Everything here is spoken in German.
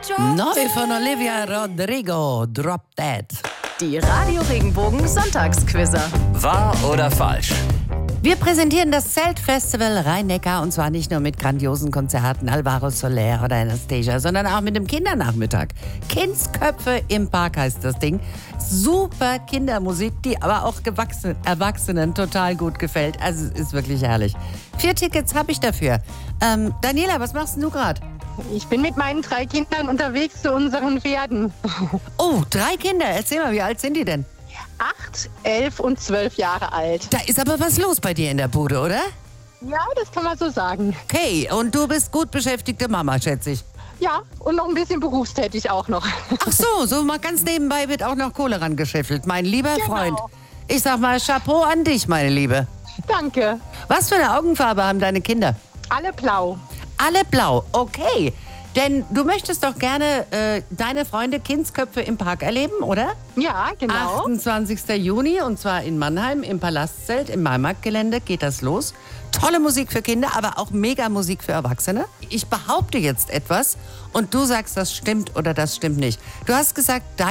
Neu von Olivia Rodrigo, Drop Dead. Die Radio Regenbogen Sonntagsquizzer. Wahr oder falsch? Wir präsentieren das Zeltfestival Rhein-Neckar und zwar nicht nur mit grandiosen Konzerten, Alvaro Soler oder Anastasia, sondern auch mit dem Kindernachmittag. Kindsköpfe im Park heißt das Ding. Super Kindermusik, die aber auch Erwachsenen total gut gefällt. Also es ist wirklich herrlich. 4 Tickets habe ich dafür. Daniela, was machst du gerade? Ich bin mit meinen 3 Kindern unterwegs zu unseren Pferden. Oh, 3 Kinder. Erzähl mal, wie alt sind die denn? 8, 11 und 12 Jahre alt. Da ist aber was los bei dir in der Bude, oder? Ja, das kann man so sagen. Okay, und du bist gut beschäftigte Mama, schätze ich. Ja, und noch ein bisschen berufstätig auch noch. Ach so mal ganz nebenbei wird auch noch Kohle rangeschäffelt. Mein lieber Genau. Freund. Ich sag mal Chapeau an dich, meine Liebe. Danke. Was für eine Augenfarbe haben deine Kinder? Alle blau. Alle blau, okay. Denn du möchtest doch gerne deine Freunde Kindsköpfe im Park erleben, oder? Ja, genau. 28. Juni und zwar in Mannheim im Palastzelt im Maimarktgelände geht das los. Tolle Musik für Kinder, aber auch mega Musik für Erwachsene. Ich behaupte jetzt etwas und du sagst, das stimmt oder das stimmt nicht. Du hast gesagt,